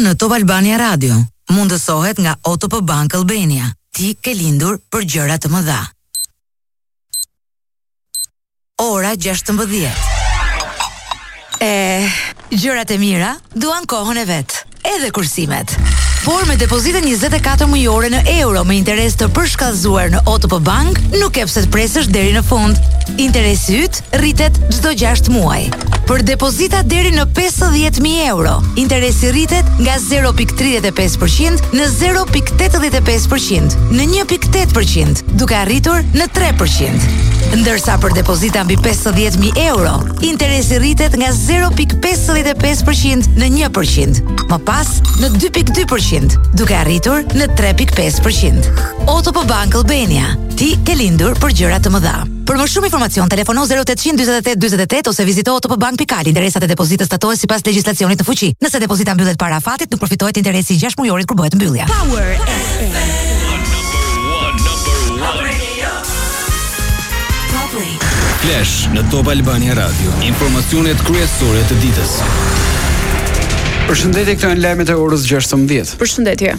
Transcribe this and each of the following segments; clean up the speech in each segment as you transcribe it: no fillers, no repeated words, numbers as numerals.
në Top Albania Radio. Mundësohet nga OTP Bank Albania. Ti ke lindur për gjëra të mëdha. Ora 16. Gjërat e mira duan kohën e vet, edhe kursimet. Por me depozitën 24 mujore në euro me interes të përshkallëzuar në OTP Bank, nuk e pse të presësh deri në fund. Interesi yt rritet çdo 6 muaj. Për depozita deri në 50.000 euro, interesi rritet nga 0.35% në 0.85%, në 1.8%, duke arritur në 3%. Ndërsa për depozita mbi 50.000 euro, interesi rritet nga 0.55% në 1%, më pas në 2.2%, duke arritur në 3.5%. OTP Bank Albania. Ti ke lindur për gjëra të mëdha. Për më shumë informacion, telefono 0800 48 48 ose vizito otpbank.al. Interesat e depozitës statohen sipas legjislacionit në fuqi. Nëse depozita mbyllet para afatit, nuk përfitohet interesi i 6 mujorit kur bëhet mbyllja. Power Flash në Top Albania Radio. Informacionet kryesore të ditës. Përshëndetje, këto janë lajmet e orës 16. Përshëndetje.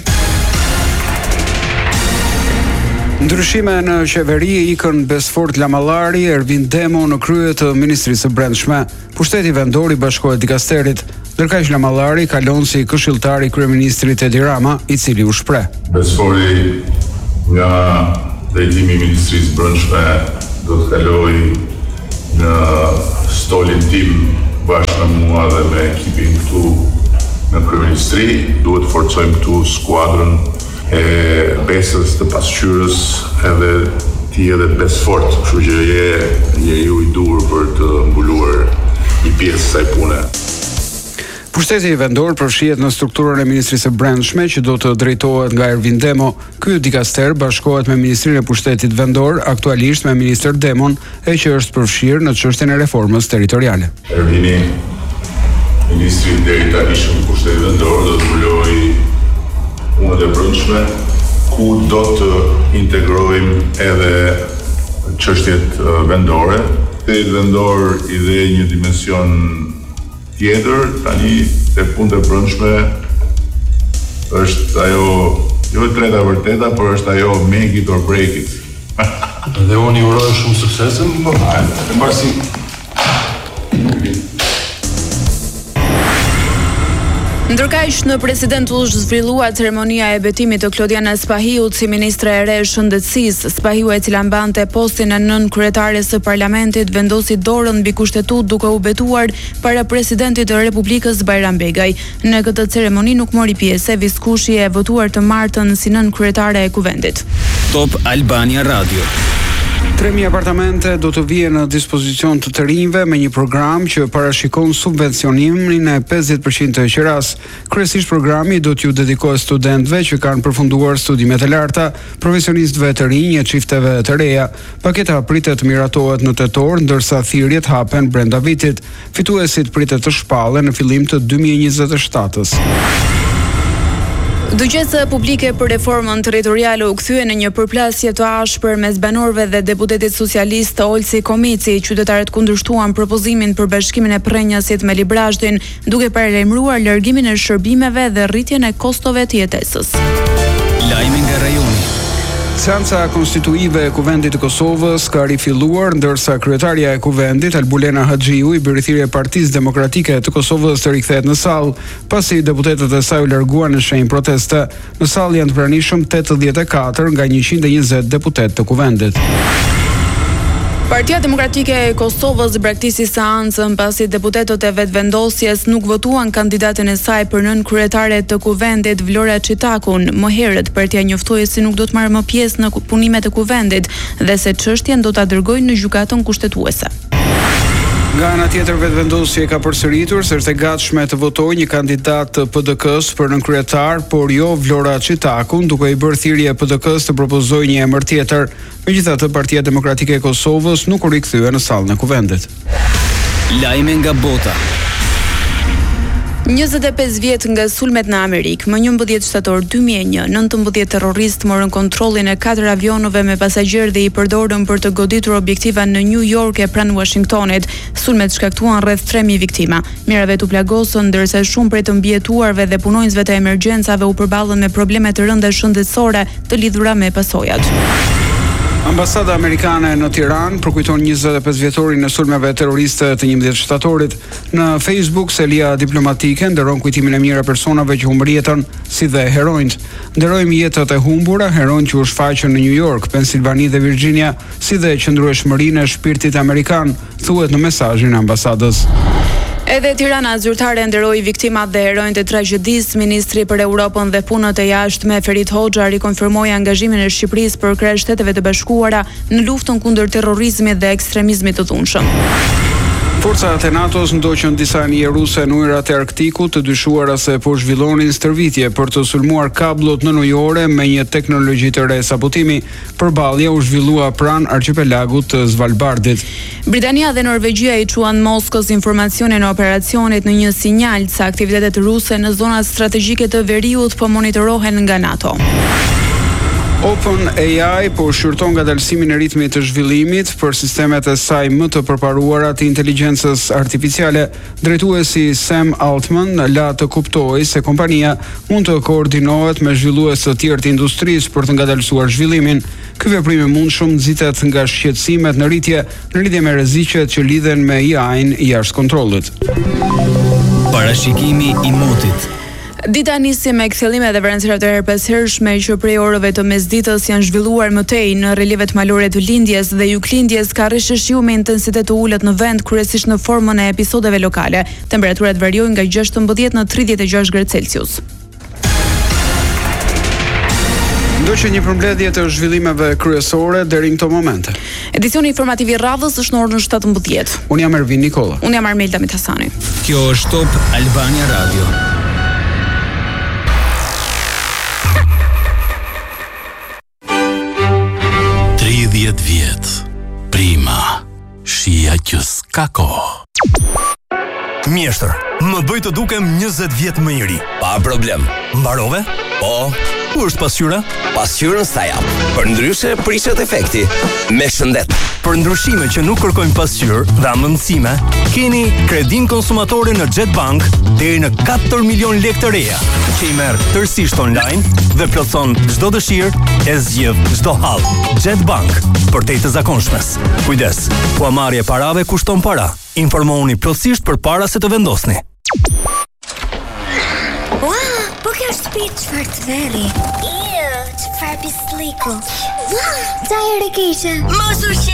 Ndryshime në qeveri ikën Besfort Lamallari, Ervin Demo në krye të Ministrisë së Brendshme. Pushteti vendor i bashkohet dikasterit, ndërkaq Lamallari kalon si këshilltar i kryeministrit Edi Rama, i cili u shpreh. Besfori nga drejtimi i Ministrisë së Brendshme do të kaloj në stolin tim bashkë me mua dhe me ekipin këtu në kryeministri. Duhet të forcojmë këtu skuadrën e besës të pasqyrës edhe ti edhe Besfort, kështu që je ju i dur për të mbuluar një pjesë saj pune. Pushteti vendor përfshihet në strukturën e Ministrisë së Brendshme që do të drejtohet nga Ervin Demo. Ky dikaster bashkohet me Ministrinë e Pushtetit Vendor, aktualisht me Ministër Demon, e që është përfshirë në çështjen e reformës territoriale. Ervini, ministri deri tani në Pushtetin Vendor, do të mbulojë punët e brendshme, ku do të integrojmë edhe çështjet vendore. Pushteti vendor i dhe një dimension tjetër, tani te punët e brendshme është ajo, jo e treta vërteta, por është ajo make it or break it. Dhe unë i uroj shumë suksesën, e mbarsi. Ndërkaq në President u zhvillua ceremonia e betimit të Klodiana Spahiut si ministre e re e shëndetësisë. Spahiu, e cila mbante postin e nën kryetares së parlamentit, vendosi dorën mbi kushtetut duke u betuar para presidentit të Republikës Bajram Begaj. Në këtë ceremoni nuk mori pjesë viskushi e votuar të martën si nën kryetare e kuvendit. Top Albania Radio. 3.000 apartamente do të vijë në dispozicion të rinjve me një program që parashikon subvencionimin e 50% të qeras. Kryesisht programi do t'ju dedikohet studentëve që kanë përfunduar studimet e larta, profesionistëve të rinj e çifteve të reja. Paketa pritet miratohet në tetor, ndërsa thirrjet hapen brenda vitit. Fituesit pritet të shpallen në fillim të 2027-s. Dyqesa publike për reformën territoriale u kthye në një përplasje të ashpër mes banorëve dhe deputetit socialist Olsi Komici. Qytetarët kundërshtuan propozimin për bashkimin e Prenjasit me Librazhdin, duke paralajmëruar largimin e shërbimeve dhe rritjen e kostove të jetesës. Lajmi nga rajoni. Seanca konstituive e Kuvendit të Kosovës ka rifilluar, ndërsa kryetaria e Kuvendit, Albulena Haxhiu, i bërithirje Partisë Demokratike të Kosovës, të rikthehet në sallë, pasi deputetët e saj u larguan në shenjë proteste. Në sallë janë të pranishëm 84 nga 120 deputet të Kuvendit. Partia Demokratike e Kosovës braktisi seancën pasi deputetët e vetëvendosjes nuk votuan kandidaten e saj për nën kryetare të Kuvendit, Vlora Çitakun. Më herët partia njoftoi se nuk do të marrë më pjesë në punimet e Kuvendit dhe se çështjen do ta dërgojnë në gjykatën kushtetuese. Nga ana tjetër, vetëvendosja ka përsëritur se është e gatshme të votojë një kandidat të PDK-s për nënkryetar, por jo Vlora Çitakun, duke i bërë thirrje PDK-s të propozojë një emër tjetër. Megjithatë, Partia Demokratike e Kosovës nuk u rikthye në sallën e Kuvendit. Lajme nga bota. 25 vjet nga sulmet në Amerikë, më 11 shtator 2001, 19 terroristë morën kontrollin e 4 avionëve me pasagjerë dhe i përdorën për të goditur objektiva në New York e pranë Washingtonit. Sulmet shkaktuan rreth 3000 viktima. Mirave u plagosën, ndërsa shumë prej të mbijetuarve dhe punonjësve të emergjencave u përballën me probleme të rënda shëndetësore të lidhura me pasojat. Ambasada amerikane në Tiranë përkujton 25 vjetorin e sulmeve terroriste të 11 shtatorit. Në Facebook, selia diplomatike nderon kujtimin e mirë e personave që humbën jetën, si dhe heronjt. Nderojmë jetët e humbura, heronj që u shfaqën në New York, Pennsylvania dhe Virginia, si dhe qëndrueshmërinë e shpirtit amerikan, thuhet në mesazhin e ambasadës. Edhe Tirana zyrtare nderoi viktimat dhe heronjtë e tragjedisë. Ministri për Europën dhe Punët e Jashtme Ferit Hoxha rikonfirmoi angazhimin e Shqipërisë për krah Shteteve të Bashkuara në luftën kundër terrorizmit dhe ekstremizmit të dhunshëm. Forcat e NATO-s ndoqën disa anije ruse në ujërat e Arktikut, të dyshuara se po zhvillonin stërvitje për të sulmuar kabllot nënujore me një teknologji të re sabotimi. Përballja u zhvillua pranë arqipelagut të Svalbardit. Britania dhe Norvegjia i quan Moskës informacionin e operacionit në një sinjal se aktivitetet ruse në zonat strategjike të veriut po monitorohen nga NATO. OpenAI po shqyrton ngadalësimin e ritmit të zhvillimit për sistemet e saj më të përparuara të inteligjencës artificiale. Drejtuesi Sam Altman la të kuptojë se kompania mund të koordinohet me zhvillues të tjerë të industrisë për të ngadalësuar zhvillimin. Ky veprim i mundshëm nxitet nga shqetësimet në rritje në lidhje me rreziqet që lidhen me AI-n jashtë kontrollit. Parashikimi i motit. Dita nisi me kthjellime dhe vranësira të herpeshershme që prej orëve të mesditës janë zhvilluar mëtej në relivet malore të lindjes dhe juglindjes ka rishëshiu me intensitet të ulët në vend, kryesisht në formën e episodeve lokale. Temperaturat variojnë nga 16 në 36 gradë Celsius. Ndoqë një përmbledhje të zhvillimeve kryesore deri në këto momente. Edicioni informativ i radhës është në orën 17. Unë jam Ervin Nikola. Unë jam Armelda Mithasani. Kjo është Top Albania Radio. Vjet, prima, shia që s'ka kohë. Mjeshtër, më bëj të dukem 20 vjet më i ri. Pa problem. Mbarove? Po. Ku është pasqyra? Pasqyrën sta jap. Për ndryshe prishet efekti. Me shëndet. Për ndryshime që nuk kërkojnë pasqyrë dhe amëndësime, keni kredin konsumatore në Jetbank deri në 4 milion lekë të reja, që i merr tërësisht online dhe plotson çdo dëshirë e zgjidh çdo hall. Jetbank, për te të zakonshmes. Kujdes, huamarrja e parave kushton para. Informohuni plotësisht përpara se të vendosni. Po kjo është shtëpi çfarë të veri. Çfarë pisliku. Sa herë keqe. Mos u